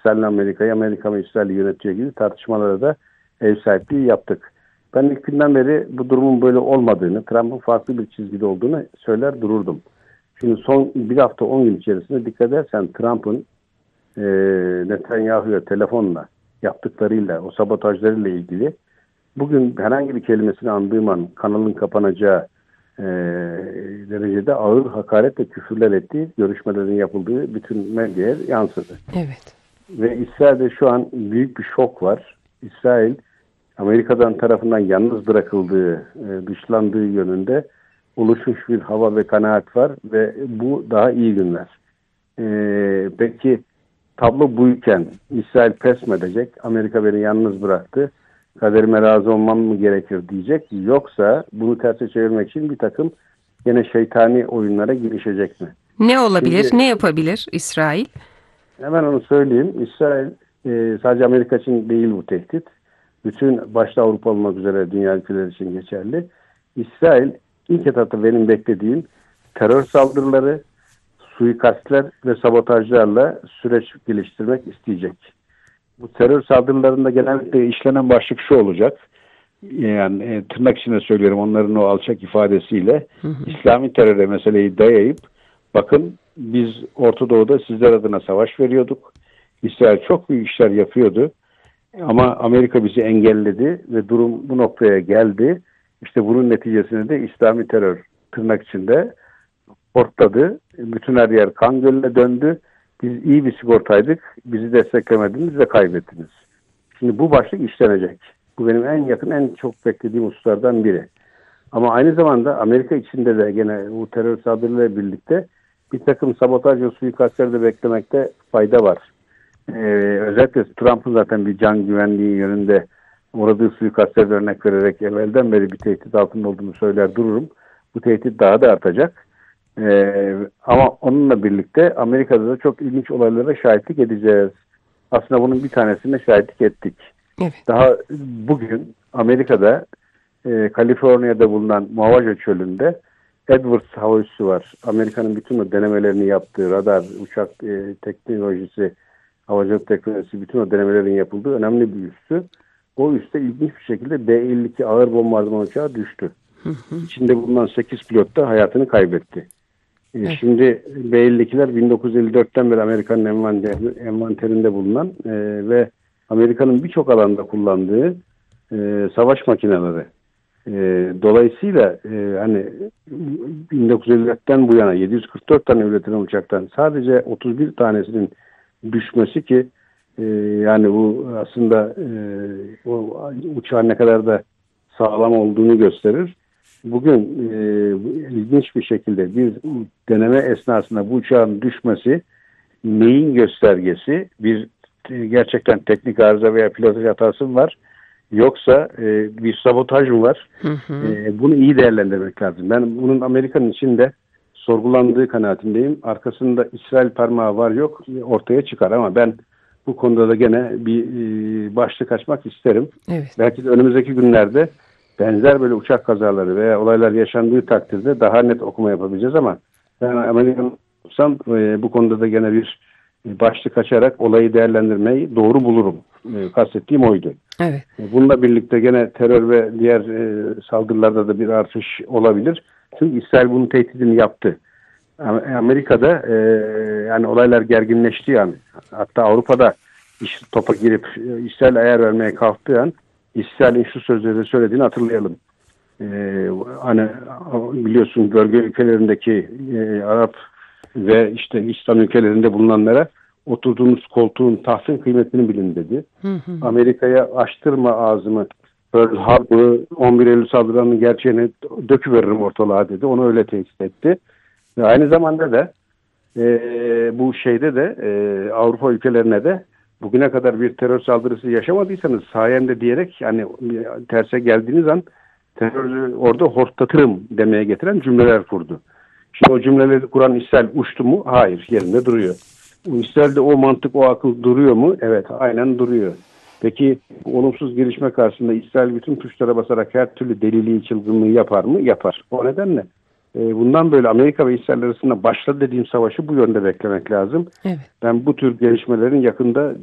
İsrail'le Amerika'yı, Amerika mı İsrail'i yönetiyor gibi tartışmalara da ev sahipliği yaptık. Ben ilk günden beri bu durumun böyle olmadığını, Trump'ın farklı bir çizgide olduğunu söyler dururdum. Şimdi son bir hafta 10 gün içerisinde dikkat edersen Trump'ın Netanyahu'ya telefonla yaptıklarıyla, o sabotajlarıyla ilgili bugün herhangi bir kelimesini andığım an kanalın kapanacağı derecede ağır hakaret ve küfürler ettiği görüşmelerin yapıldığı bütün medyaya yansıdı. Evet. Ve İsrail'de şu an büyük bir şok var. İsrail Amerika'dan tarafından yalnız bırakıldığı, dışlandığı yönünde oluşmuş bir hava ve kanaat var ve bu daha iyi günler. Peki tablo buyken İsrail pes mi edecek? Amerika beni yalnız bıraktı. Kaderime razı olmam mı gerekir diyecek. Yoksa bunu terse çevirmek için bir takım yine şeytani oyunlara girişecek mi? Ne olabilir? Şimdi, ne yapabilir İsrail? hemen onu söyleyeyim. İsrail sadece Amerika için değil bu tehdit. Bütün başta Avrupa olmak üzere dünya ülkeleri için geçerli. İsrail ilk etapta benim beklediğim terör saldırıları, suikastler ve sabotajlarla süreç geliştirmek isteyecek. Bu terör saldırılarında genellikle işlenen başlık şu olacak. Yani tırnak içinde söylüyorum onların o alçak ifadesiyle İslami teröre meseleyi dayayıp bakın biz Orta Doğu'da sizler adına savaş veriyorduk. İsrail çok büyük işler yapıyordu. Ama Amerika bizi engelledi ve durum bu noktaya geldi. İşte bunun neticesinde de İslami terör tırnak içinde portladı. Bütün her yer kan gölüne döndü. Biz iyi bir sigortaydık. Bizi desteklemediniz ve kaybettiniz. Şimdi bu başlık işlenecek. Bu benim en yakın, en çok beklediğim hususlardan biri. Ama aynı zamanda Amerika içinde de gene bu terör saldırılarıyla birlikte bir takım sabotaj ve suikastları da beklemekte fayda var. Özellikle Trump'ın zaten bir can güvenliği yönünde uğradığı suikastlara örnek vererek evvelden beri bir tehdit altında olduğunu söyler dururum. Bu tehdit daha da artacak. Ama onunla birlikte Amerika'da da çok ilginç olaylara şahitlik edeceğiz. Aslında bunun bir tanesine şahitlik ettik. Evet. Daha bugün Amerika'da Kaliforniya'da bulunan Muavaca Çölü'nde Edwards hava üssü var. Amerika'nın bütün o denemelerini yaptığı radar, uçak teknolojisi, havacılık teknolojisi, bütün o denemelerin yapıldığı önemli bir üssü. O üste ilginç bir şekilde B-52 ağır bombardıman uçağı düştü. İçinde bulunan 8 pilot da hayatını kaybetti. Şimdi B-52'ler 1954'ten beri Amerika'nın envanterinde bulunan ve Amerika'nın birçok alanda kullandığı savaş makineleri. Dolayısıyla hani 1954'ten bu yana 744 tane üretilen uçaktan sadece 31 tanesinin düşmesi ki yani bu aslında o uçağın ne kadar da sağlam olduğunu gösterir. Bugün ilginç bir şekilde bir deneme esnasında bu uçağın düşmesi neyin göstergesi? Bir gerçekten teknik arıza veya pilotaj hatası mı var? Yoksa bir sabotaj mı var? Bunu iyi değerlendirmek lazım. Ben bunun Amerika'nın içinde sorgulandığı kanaatindeyim. Arkasında İsrail parmağı var yok ortaya çıkar ama ben bu konuda da gene bir başlık açmak isterim. Evet. Belki de önümüzdeki günlerde benzer böyle uçak kazaları veya olaylar yaşandığı takdirde daha net okuma yapabileceğiz ama ben Amerika'nın olsam bu konuda da gene bir başlık açarak olayı değerlendirmeyi doğru bulurum. Kastettiğim oydu. Evet. Bununla birlikte gene terör ve diğer saldırılarda da bir artış olabilir. Çünkü İsrail bunun tehdidini yaptı. Amerika'da yani olaylar gerginleşti yani. Hatta Avrupa'da topa girip İsrail ayar vermeye kalktığı an İsrail'in şu sözleri söylediğini hatırlayalım. Hani biliyorsun bölge ülkelerindeki Arap ve işte İslam ülkelerinde bulunanlara oturduğunuz koltuğun tahtın kıymetini bilin dedi. Amerika'ya açtırma ağzımı, Pearl Harbor'ı 11 Eylül saldırılarının gerçeğini döküveririm ortalığa dedi. Onu öyle tehdit etti. Ve aynı zamanda da bu şeyde de Avrupa ülkelerine de bugüne kadar bir terör saldırısı yaşamadıysanız sayemde diyerek yani terse geldiğiniz an terörü orada hortlatırım demeye getiren cümleler kurdu. Şimdi o cümleleri kuran İsrail uçtu mu? Hayır, yerinde duruyor. İsrail'de o mantık, o akıl duruyor mu? Evet, aynen duruyor. Peki olumsuz gelişme karşısında İsrail bütün tuşlara basarak her türlü deliliği, çılgınlığı yapar mı? Yapar. O nedenle bundan böyle Amerika ve İsrail arasında başladı dediğim savaşı bu yönde beklemek lazım. Evet. Ben bu tür gelişmelerin yakında